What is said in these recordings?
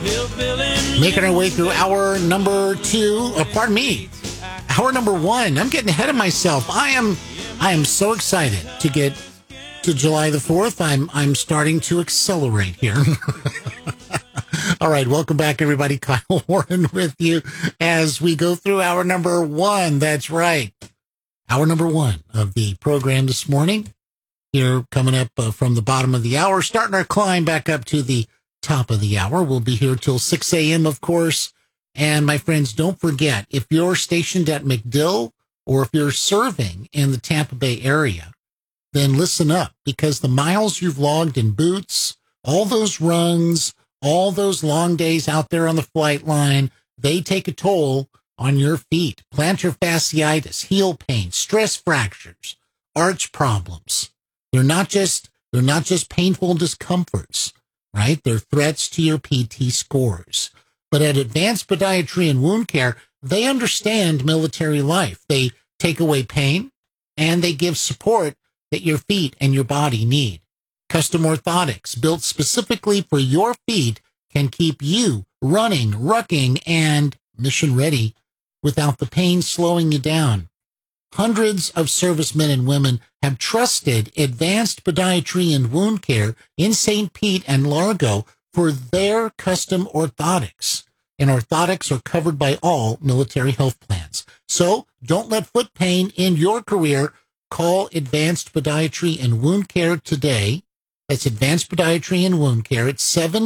Making our way through hour number two. Hour number one. I'm getting ahead of myself. I am so excited to get to July the 4th. I'm starting to accelerate here. All right, welcome back, everybody. Kyle Warren with you as we go through hour number one. That's right. Hour number one of the program this morning. Here coming up from the bottom of the hour, starting our climb back up to the top of the hour. We'll be here till 6 a.m., of course. And my friends, don't forget, if you're stationed at MacDill or if you're serving in the Tampa Bay area, then listen up, because the miles you've logged in boots, all those runs, all those long days out there on the flight line, they take a toll on your feet. Plantar fasciitis, heel pain, stress fractures, arch problems. They're not just painful discomforts, right? They're threats to your PT scores. But at Advanced Podiatry and Wound Care, they understand military life. They take away pain and they give support that your feet and your body need. Custom orthotics built specifically for your feet can keep you running, rucking, and mission ready without the pain slowing you down. Hundreds of servicemen and women have trusted Advanced Podiatry and Wound Care in St. Pete and Largo for their custom orthotics. And orthotics are covered by all military health plans. So don't let foot pain end your career. Call Advanced Podiatry and Wound Care today. That's Advanced Podiatry and Wound Care at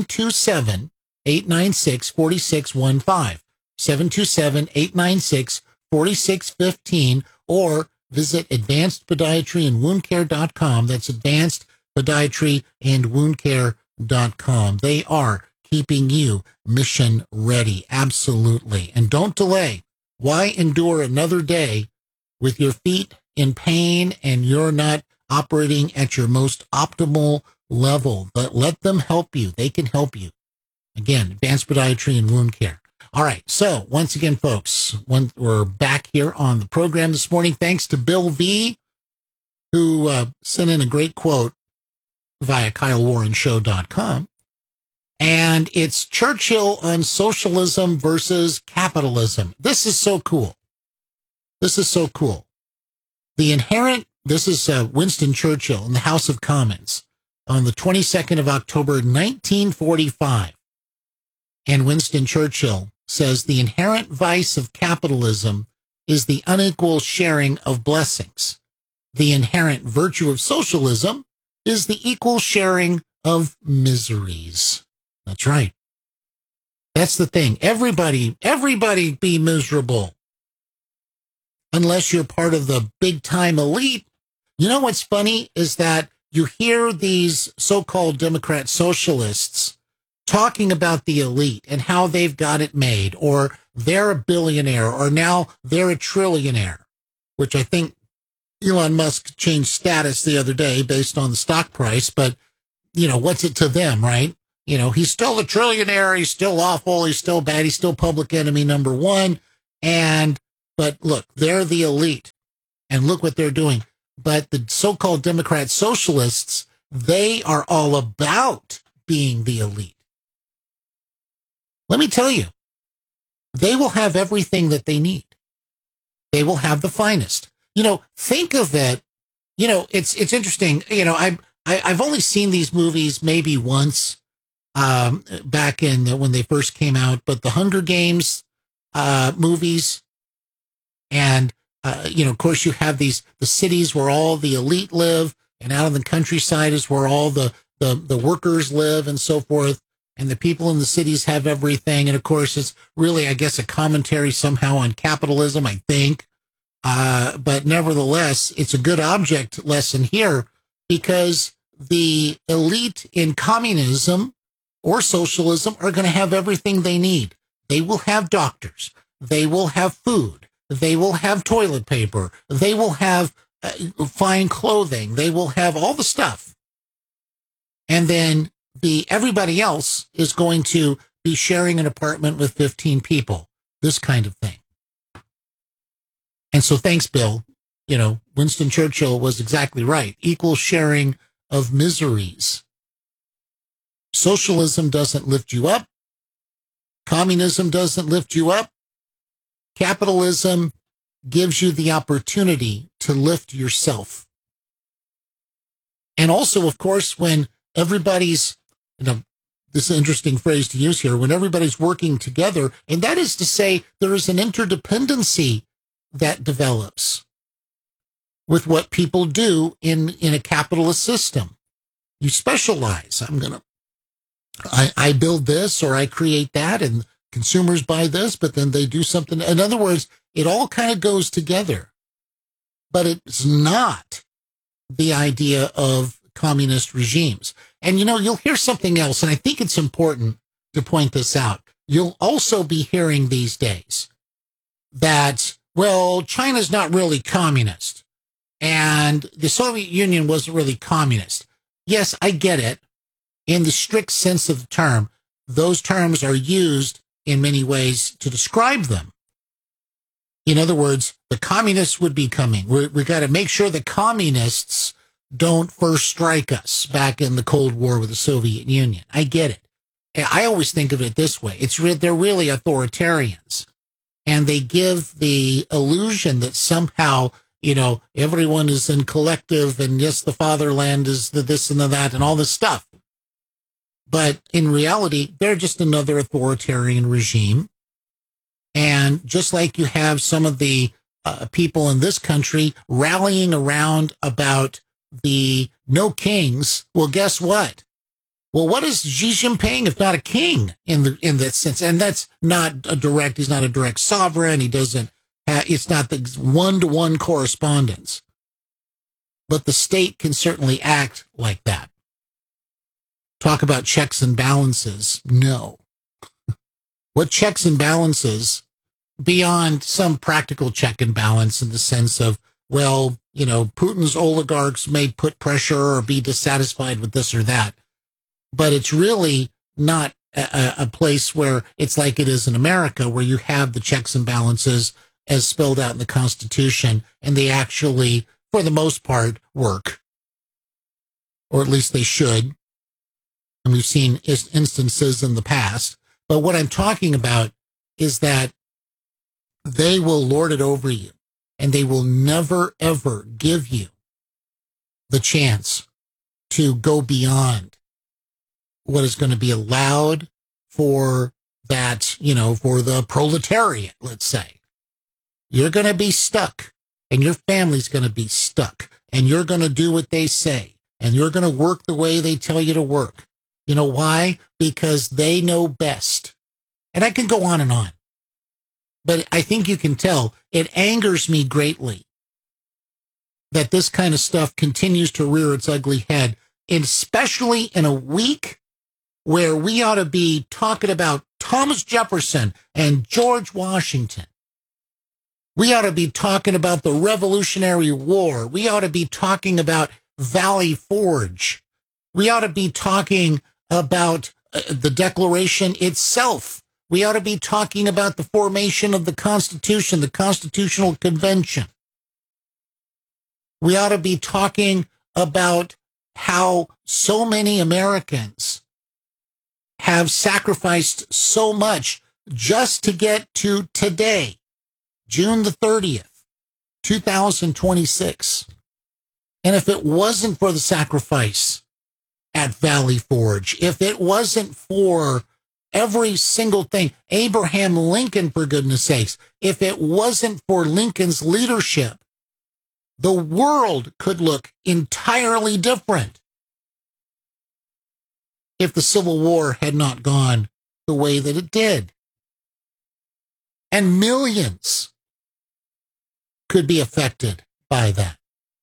727-896-4615. 727-896-4615, or visit advancedpodiatryandwoundcare.com. That's advancedpodiatryandwoundcare.com. They are keeping you mission ready. Absolutely. And don't delay. Why endure another day with your feet in pain and you're not operating at your most optimal level? But let them help you. They can help you. Again, Advanced Podiatry and Wound Care. All right. So once again, folks, we're back here on the program this morning. Thanks to Bill V, who sent in a great quote via KyleWarrenShow.com. And it's Churchill on socialism versus capitalism. This is so cool. This is so cool. This is Winston Churchill in the House of Commons on the 22nd of October, 1945. And Winston Churchill says the inherent vice of capitalism is the unequal sharing of blessings. The inherent virtue of socialism is the equal sharing of miseries. That's right. That's the thing. Everybody be miserable. Unless you're part of the big time elite. You know what's funny is that you hear these so-called Democrat socialists talking about the elite and how they've got it made, or they're a billionaire, or now they're a trillionaire, which I think Elon Musk changed status the other day based on the stock price. But, you know, what's it to them, right? You know, he's still a trillionaire. He's still awful. He's still bad. He's still public enemy number one. But look, they're the elite, and look what they're doing. But the so-called Democrat socialists, they are all about being the elite. Let me tell you, they will have everything that they need. They will have the finest. You know, think of it. You know, it's interesting. You know, I've only seen these movies maybe once back in when they first came out, but the Hunger Games movies, and you know, of course, you have the cities where all the elite live, and out in the countryside is where all the workers live and so forth. And the people in the cities have everything. And of course, it's really, I guess, a commentary somehow on capitalism, I think. But nevertheless, it's a good object lesson here, because the elite in communism or socialism are going to have everything they need. They will have doctors. They will have food. They will have toilet paper. They will have fine clothing. They will have all the stuff. And then everybody else is going to be sharing an apartment with 15 people, this kind of thing. And so thanks, Bill. You know, Winston Churchill was exactly right. Equal sharing of miseries. Socialism doesn't lift you up. Communism doesn't lift you up. Capitalism gives you the opportunity to lift yourself. And also, of course, when everybody's, this is an interesting phrase to use here, when everybody's working together, and that is to say there is an interdependency that develops with what people do in a capitalist system. You specialize. I build this or I create that, and consumers buy this, but then they do something. In other words, it all kind of goes together. But it's not the idea of communist regimes. And, you'll hear something else, and I think it's important to point this out. You'll also be hearing these days that, well, China's not really communist, and the Soviet Union wasn't really communist. Yes, I get it. In the strict sense of the term, those terms are used in many ways to describe them. In other words, the communists would be coming. We got to make sure the communists don't first strike us back in the Cold War with the Soviet Union. I get it. I always think of it this way. They're really authoritarians, and they give the illusion that somehow, everyone is in collective, and yes, the fatherland is the this and the that and all this stuff. But in reality, they're just another authoritarian regime. And just like you have some of the people in this country rallying around about the no kings, well, guess what? Well, what is Xi Jinping if not a king in that sense? And that's not he's not a direct sovereign. He doesn't it's not the one-to-one correspondence. But the state can certainly act like that. Talk about checks and balances. No. What checks and balances beyond some practical check and balance in the sense of, well, Putin's oligarchs may put pressure or be dissatisfied with this or that, but it's really not a place where it's like it is in America, where you have the checks and balances as spelled out in the Constitution, and they actually, for the most part, work. Or at least they should. And we've seen instances in the past. But what I'm talking about is that they will lord it over you, and they will never, ever give you the chance to go beyond what is going to be allowed for that, for the proletariat, let's say. You're going to be stuck, and your family's going to be stuck, and you're going to do what they say, and you're going to work the way they tell you to work. You know why? Because they know best. And I can go on and on. But I think you can tell it angers me greatly that this kind of stuff continues to rear its ugly head, and especially in a week where we ought to be talking about Thomas Jefferson and George Washington. We ought to be talking about the Revolutionary War. We ought to be talking about Valley Forge. We ought to be talking about the Declaration itself. We ought to be talking about the formation of the Constitution, the Constitutional Convention. We ought to be talking about how so many Americans have sacrificed so much just to get to today, June the 30th, 2026. And if it wasn't for the sacrifice at Valley Forge, if it wasn't for every single thing, Abraham Lincoln, for goodness sakes, if it wasn't for Lincoln's leadership, the world could look entirely different if the Civil War had not gone the way that it did. And millions could be affected by that.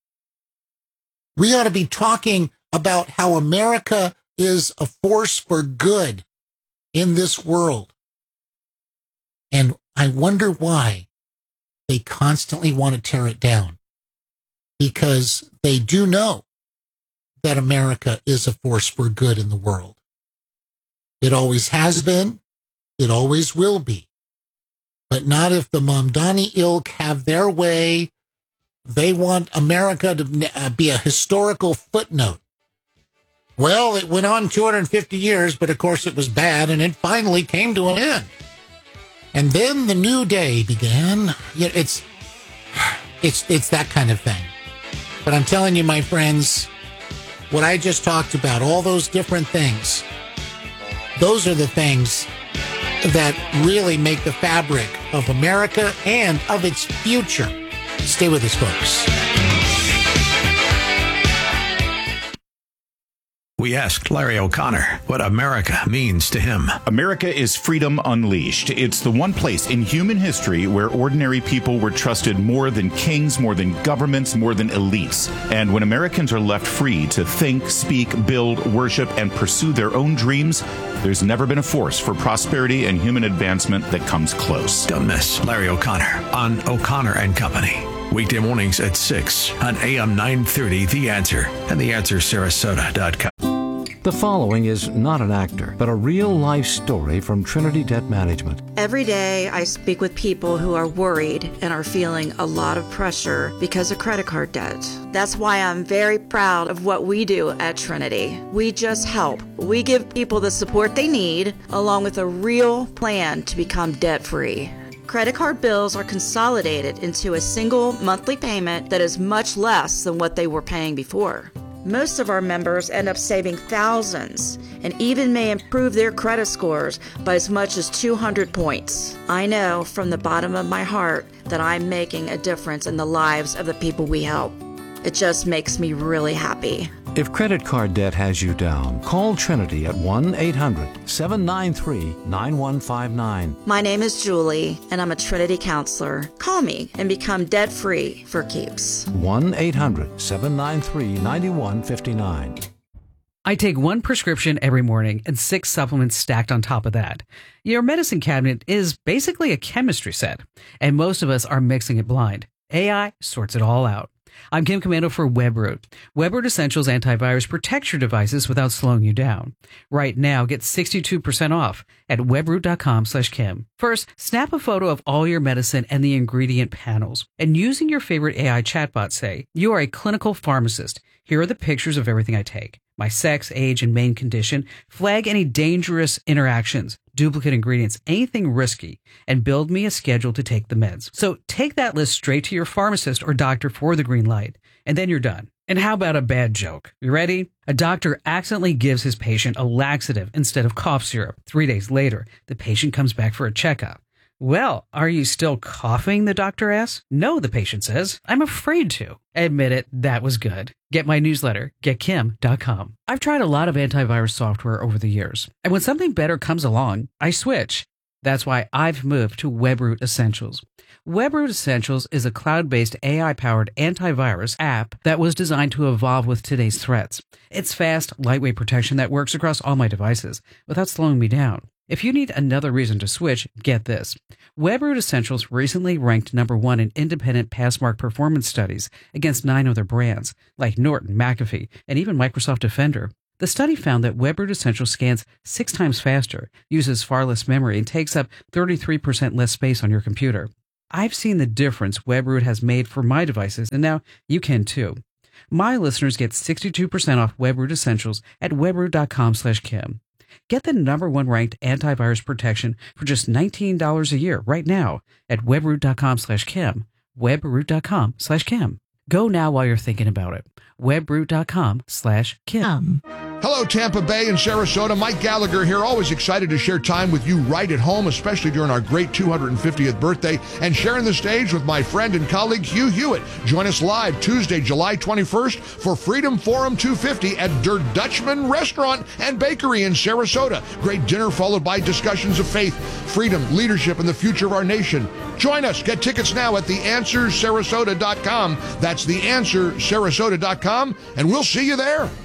We ought to be talking about how America is a force for good in this world. And I wonder why they constantly want to tear it down. Because they do know that America is a force for good in the world. It always has been. It always will be. But not if the Mamdani ilk have their way. They want America to be a historical footnote Well, it went on 250 years, but of course it was bad, and it finally came to an end. And then the new day began. It's that kind of thing. But I'm telling you, my friends, what I just talked about, all those different things, those are the things that really make the fabric of America and of its future. Stay with us, folks. We asked Larry O'Connor what America means to him. America is freedom unleashed. It's the one place in human history where ordinary people were trusted more than kings, more than governments, more than elites. And when Americans are left free to think, speak, build, worship, and pursue their own dreams, there's never been a force for prosperity and human advancement that comes close. Don't miss Larry O'Connor on O'Connor and Company. Weekday mornings at 6 on AM 930, The Answer, and TheAnswerSarasota.com. The following is not an actor, but a real-life story from Trinity Debt Management. Every day I speak with people who are worried and are feeling a lot of pressure because of credit card debt. That's why I'm very proud of what we do at Trinity. We just help. We give people the support they need, along with a real plan to become debt-free. Credit card bills are consolidated into a single monthly payment that is much less than what they were paying before. Most of our members end up saving thousands and even may improve their credit scores by as much as 200 points. I know from the bottom of my heart that I'm making a difference in the lives of the people we help. It just makes me really happy. If credit card debt has you down, call Trinity at 1-800-793-9159. My name is Julie, and I'm a Trinity counselor. Call me and become debt-free for keeps. 1-800-793-9159. I take one prescription every morning and 6 supplements stacked on top of that. Your medicine cabinet is basically a chemistry set, and most of us are mixing it blind. AI sorts it all out. I'm Kim Komando for WebRoot. WebRoot Essentials Antivirus protects your devices without slowing you down. Right now, get 62% off at webroot.com/Kim. First, snap a photo of all your medicine and the ingredient panels. And using your favorite AI chatbot, say, "You are a clinical pharmacist. Here are the pictures of everything I take. My sex, age, and main condition. Flag any dangerous interactions, duplicate ingredients, anything risky, and build me a schedule to take the meds." So take that list straight to your pharmacist or doctor for the green light, and then you're done. And how about a bad joke? You ready? A doctor accidentally gives his patient a laxative instead of cough syrup. 3 days later, the patient comes back for a checkup. "Well, are you still coughing?" the doctor asks. "No," the patient says. "I'm afraid to." Admit it, that was good. Get my newsletter, getkim.com. I've tried a lot of antivirus software over the years, and when something better comes along, I switch. That's why I've moved to WebRoot Essentials. WebRoot Essentials is a cloud-based AI-powered antivirus app that was designed to evolve with today's threats. It's fast, lightweight protection that works across all my devices without slowing me down. If you need another reason to switch, get this. WebRoot Essentials recently ranked #1 in independent Passmark performance studies against 9 other brands, like Norton, McAfee, and even Microsoft Defender. The study found that WebRoot Essentials scans 6 times faster, uses far less memory, and takes up 33% less space on your computer. I've seen the difference WebRoot has made for my devices, and now you can too. My listeners get 62% off WebRoot Essentials at webroot.com/Kim. Get the #1 ranked antivirus protection for just $19 a year right now at webroot.com/Kim. Webroot.com/Kim. Go now while you're thinking about it. Webroot.com/Kim. Hello, Tampa Bay and Sarasota. Mike Gallagher here. Always excited to share time with you right at home, especially during our great 250th birthday, and sharing the stage with my friend and colleague Hugh Hewitt. Join us live Tuesday, July 21st for Freedom Forum 250 at Der Dutchman Restaurant and Bakery in Sarasota. Great dinner followed by discussions of faith, freedom, leadership, and the future of our nation. Join us. Get tickets now at TheAnswerSarasota.com. That's TheAnswerSarasota.com, and we'll see you there.